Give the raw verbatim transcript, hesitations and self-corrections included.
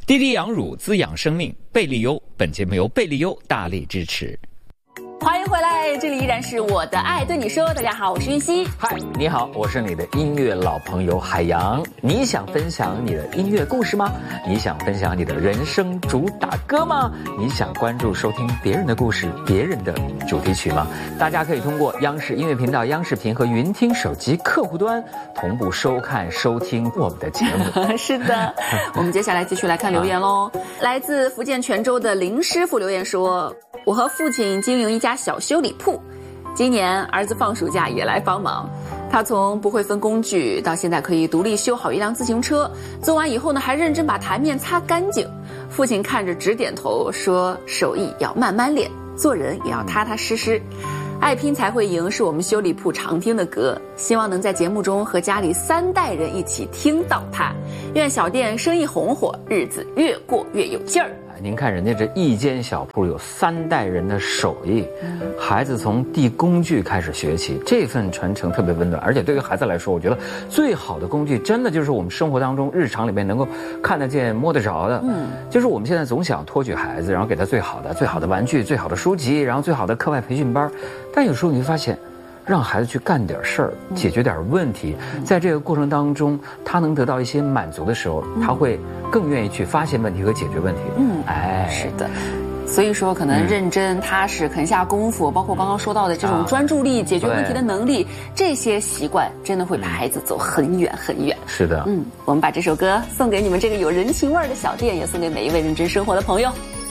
滴滴养乳滋养生命，贝利优。本节目由贝利优大力支持。 欢迎回来，这里依然是我的爱对你说。大家好，我是云熙。 嗨，你好，我是你的音乐老朋友海洋。你想分享你的音乐故事吗？你想分享你的人生主打歌吗？你想关注收听别人的故事，别人的主题曲吗？大家可以通过央视音乐频道、央视频和云听手机客户端同步收看收听我们的节目。 是的，我们接下来继续来看留言喽。来自福建泉州的林师傅留言说，我和父亲经营一家小修理铺，今年儿子放暑假也来帮忙。他从不会分工具到现在可以独立修好一辆自行车，做完以后呢，还认真把台面擦干净。父亲看着直点头，说手艺要慢慢练，做人也要踏踏实实。爱拼才会赢是我们修理铺常听的歌，希望能在节目中和家里三代人一起听到它。愿小店生意红火，日子越过越有劲儿。 您看人家这一间小铺有三代人的手艺，孩子从递工具开始学起，这份传承特别温暖。而且对于孩子来说，我觉得最好的工具真的就是我们生活当中日常里面能够看得见摸得着的。嗯，就是我们现在总想托举孩子，然后给他最好的最好的玩具，最好的书籍，然后最好的课外培训班，但有时候你会发现让孩子去干点事儿，解决点问题，在这个过程当中他能得到一些满足的时候，他会更愿意去发现问题和解决问题。嗯，哎， 是的。所以说可能认真踏实肯下功夫，包括刚刚说到的这种专注力、解决问题的能力，这些习惯真的会把孩子走很远很远。 是的。 嗯，我们把这首歌送给你们这个有人情味的小店，也送给每一位认真生活的朋友。